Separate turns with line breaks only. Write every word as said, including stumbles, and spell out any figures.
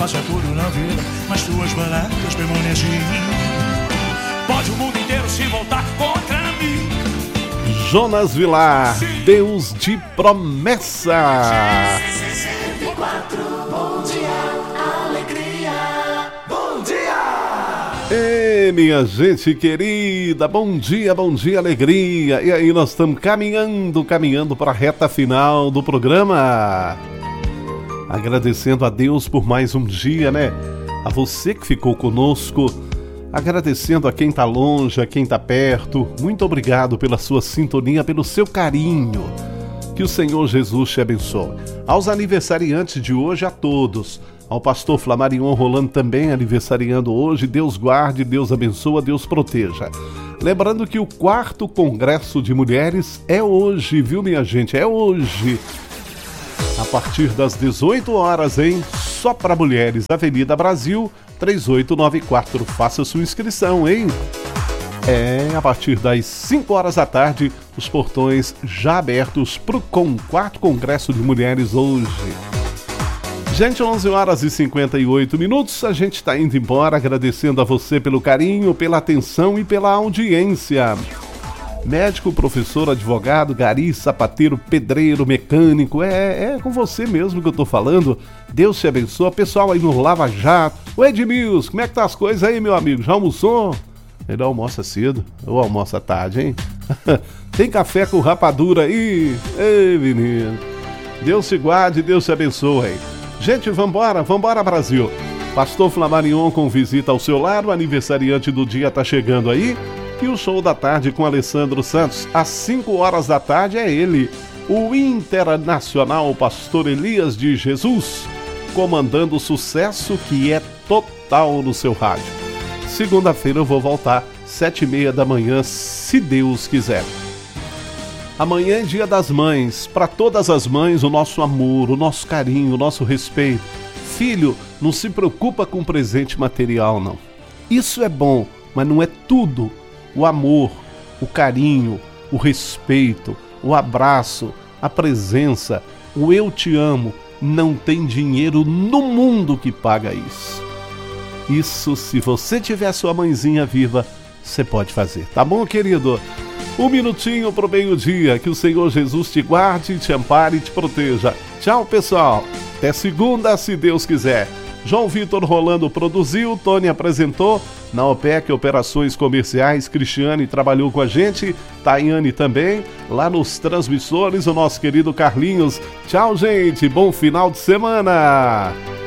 passa tudo na vida, mas tuas palavras memórias de mim. Pode o mundo inteiro se voltar contra mim.
Jonas Vilar, Deus de promessa.
sessenta e quatro, bom dia, alegria, bom dia.
Ei, minha gente querida, bom dia, bom dia, alegria. E aí, nós estamos caminhando, caminhando para a reta final do programa. Agradecendo a Deus por mais um dia, né? A você que ficou conosco. Agradecendo a quem está longe, a quem está perto. Muito obrigado pela sua sintonia, pelo seu carinho. Que o Senhor Jesus te abençoe. Aos aniversariantes de hoje, a todos. Ao pastor Flamarion Rolando também aniversariando hoje. Deus guarde, Deus abençoe, Deus proteja. Lembrando que o quarto Congresso de Mulheres é hoje, viu, minha gente? É hoje. A partir das dezoito horas, hein? Só para mulheres, Avenida Brasil, três oito nove quatro. Faça sua inscrição, hein? É, a partir das cinco horas da tarde, os portões já abertos para o quarto Congresso de Mulheres hoje. Gente, onze horas e cinquenta e oito minutos, a gente está indo embora, agradecendo a você pelo carinho, pela atenção e pela audiência. Médico, professor, advogado, gari, sapateiro, pedreiro, mecânico, é, é com você mesmo que eu tô falando. Deus te abençoe. Pessoal aí no Lava Jato. O Edmilson, como é que tá as coisas aí, meu amigo? Já almoçou? Ele almoça cedo ou almoça tarde, hein? Tem café com rapadura aí? Ei, menino. Deus te guarde, Deus te abençoe. Gente, vambora, vambora, Brasil. Pastor Flamarion com visita ao seu lar, o aniversariante do dia tá chegando aí. E o show da tarde com Alessandro Santos, às cinco horas da tarde, é ele, o internacional pastor Elias de Jesus, comandando o sucesso que é total no seu rádio. Segunda-feira eu vou voltar, sete e meia da manhã, se Deus quiser. Amanhã é dia das mães, para todas as mães o nosso amor, o nosso carinho, o nosso respeito. Filho, não se preocupa com presente material, não. Isso é bom, mas não é tudo. O amor, o carinho, o respeito, o abraço, a presença, o eu te amo, não tem dinheiro no mundo que paga isso. Isso, se você tiver sua mãezinha viva, você pode fazer, tá bom, querido? Um minutinho pro meio-dia, que o Senhor Jesus te guarde, te ampare e te proteja. Tchau, pessoal. Até segunda, se Deus quiser. João Vitor Rolando produziu, Tony apresentou, na OPEC Operações Comerciais, Cristiane trabalhou com a gente, Tayane também, lá nos transmissores, o nosso querido Carlinhos. Tchau, gente, bom final de semana!